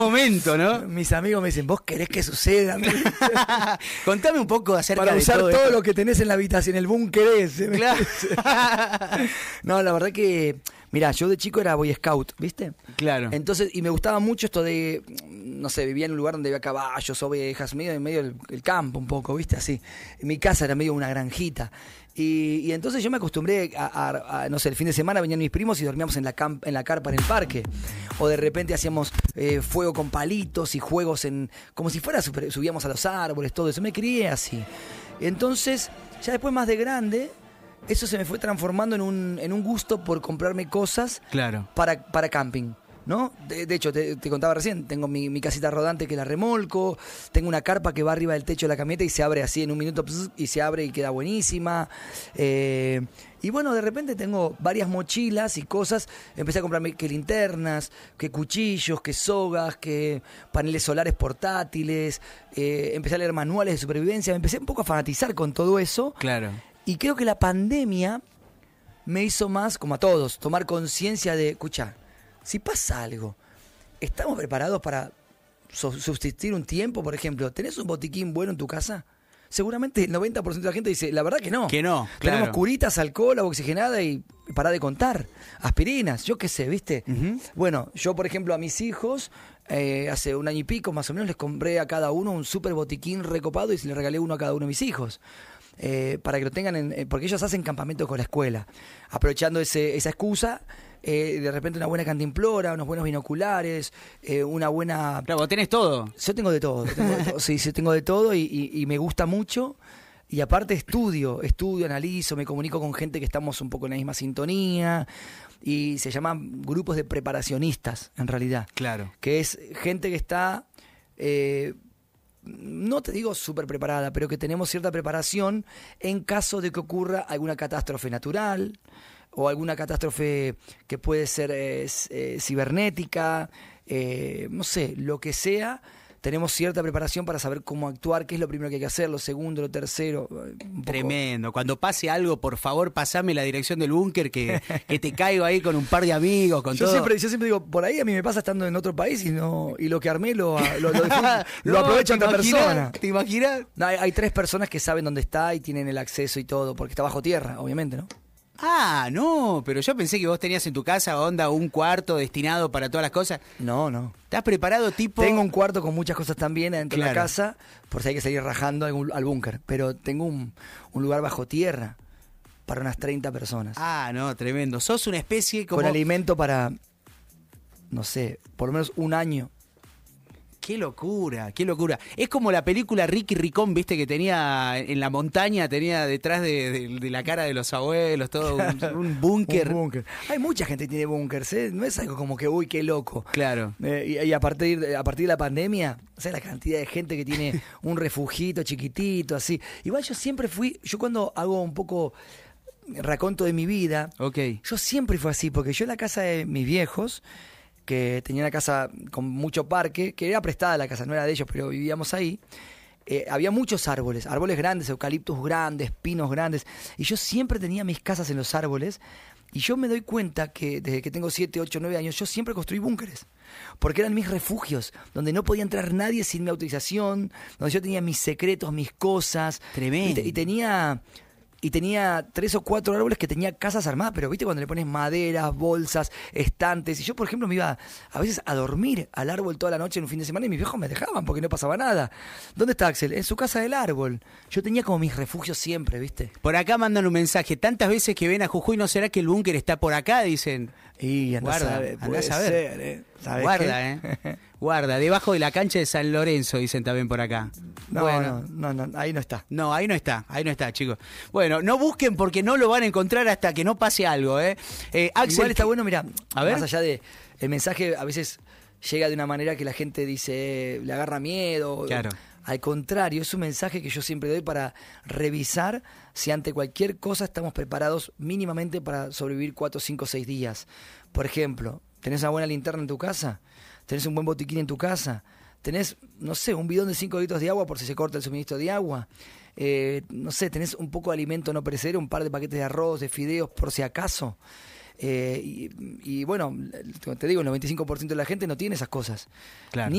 momento, ¿no? Mis amigos me dicen, ¿vos querés que suceda? Contame un poco acerca Para de usar todo esto. lo que tenés en la habitación, el búnker ese. Claro. No, la verdad que, mirá, yo de chico era Boy Scout, ¿viste? Claro. Entonces, y me gustaba mucho esto de, no sé, vivía en un lugar donde había caballos, ovejas, medio del campo un poco, ¿viste? Así. Mi casa era medio una granjita. Y entonces yo me acostumbré no sé, el fin de semana venían mis primos y dormíamos en la carpa en el parque. O de repente hacíamos fuego con palitos y juegos como si fuera subíamos a los árboles, todo eso. Me crié así. Entonces, ya después más de grande, eso se me fue transformando en un gusto por comprarme cosas Claro. para camping, ¿no? De hecho, te contaba recién, tengo mi casita rodante que la remolco, tengo una carpa que va arriba del techo de la camioneta y se abre así en un minuto, y se abre y queda buenísima. Y bueno, de repente tengo varias mochilas y cosas. Empecé a comprarme que linternas, que cuchillos, que sogas, que paneles solares portátiles. Empecé a leer manuales de supervivencia. Me empecé un poco a fanatizar con todo eso. Claro. Y creo que la pandemia me hizo más, como a todos, tomar conciencia de, escucha, si pasa algo, ¿estamos preparados para subsistir un tiempo? Por ejemplo, ¿tenés un botiquín bueno en tu casa? Seguramente el 90% de la gente dice, la verdad que no. Que no, Tenemos claro. curitas, alcohol, agua oxigenada y pará de contar. Aspirinas, yo qué sé, ¿viste? Ujú. Bueno, yo por ejemplo a mis hijos, hace un año y pico más o menos, les compré a cada uno un súper botiquín recopado y les regalé uno a cada uno de mis hijos. Para que lo tengan, porque ellos hacen campamentos con la escuela. Aprovechando esa excusa, de repente una buena cantimplora, unos buenos binoculares, una buena... Claro, vos tenés todo. Yo tengo de todo, sí, tengo de todo y me gusta mucho. Y aparte estudio, analizo, me comunico con gente que estamos un poco en la misma sintonía. Y se llaman grupos de preparacionistas, en realidad. Claro. Que es gente que está... no te digo súper preparada, pero que tenemos cierta preparación en caso de que ocurra alguna catástrofe natural o alguna catástrofe que puede ser cibernética, no sé, lo que sea. Tenemos cierta preparación para saber cómo actuar, qué es lo primero que hay que hacer, lo segundo, lo tercero. Tremendo. Cuando pase algo, por favor, pasame la dirección del búnker que te caigo ahí con un par de amigos, con Yo todo. siempre digo, por ahí a mí me pasa estando en otro país y lo que armé lo No, aprovecho a ¿te otra imaginas? persona. ¿Te imaginas? No, hay 3 personas que saben dónde está y tienen el acceso y todo, porque está bajo tierra, obviamente, ¿no? Ah, no, pero yo pensé que vos tenías en tu casa, onda, un cuarto destinado para todas las cosas. No. ¿Estás preparado tipo...? Tengo un cuarto con muchas cosas también dentro de la Claro. casa, por si hay que seguir rajando al búnker. Pero tengo un lugar bajo tierra para unas 30 personas. Ah, no, tremendo. Sos una especie como... Con alimento para, no sé, por lo menos un año. Qué locura, qué locura. Es como la película Ricky Ricón, viste, que tenía en la montaña, tenía detrás de la cara de los abuelos, todo un búnker. Un búnker. Hay mucha gente que tiene búnkers, ¿eh? No es algo como que, uy, qué loco. Claro. Y a partir de la pandemia, o sea, la cantidad de gente que tiene un refugito chiquitito, así. Igual yo cuando hago un poco raconto de mi vida, Ok. yo siempre fui así, porque yo en la casa de mis viejos, que tenía una casa con mucho parque, que era prestada la casa, no era de ellos, pero vivíamos ahí, había muchos árboles grandes, eucaliptus grandes, pinos grandes, y yo siempre tenía mis casas en los árboles, y yo me doy cuenta que desde que tengo 7, 8, 9 años, yo siempre construí búnkeres, porque eran mis refugios, donde no podía entrar nadie sin mi autorización, donde yo tenía mis secretos, mis cosas. Tremendo. Y tenía 3 o 4 árboles que tenía casas armadas, pero viste cuando le pones maderas, bolsas, estantes. Y yo, por ejemplo, me iba a veces a dormir al árbol toda la noche en un fin de semana y mis viejos me dejaban porque no pasaba nada. ¿Dónde está Axel? En su casa del árbol. Yo tenía como mis refugios siempre, ¿viste? Por acá mandan un mensaje. Tantas veces que ven a Jujuy, ¿no será que el búnker está por acá? Dicen. Y Guarda, andá a ver. Ser, ¿Sabés Guarda, qué? Guarda, debajo de la cancha de San Lorenzo, dicen también por acá. No, Bueno. no, ahí no está. No, ahí no está, chicos. Bueno, no busquen porque no lo van a encontrar hasta que no pase algo, ¿eh? Axel, Igual está bueno, mira, a ver. más allá de el mensaje a veces llega de una manera que la gente dice, le agarra miedo. Claro. Al contrario, es un mensaje que yo siempre doy para revisar si ante cualquier cosa estamos preparados mínimamente para sobrevivir 4, 5, 6 días. Por ejemplo, ¿tenés una buena linterna en tu casa? ¿Tenés un buen botiquín en tu casa? ¿Tenés, no sé, un bidón de 5 litros de agua por si se corta el suministro de agua? No sé, ¿tenés un poco de alimento no perecedero, un par de paquetes de arroz, de fideos, por si acaso? Y bueno, te digo, el 95% de la gente no tiene esas cosas. Claro. Ni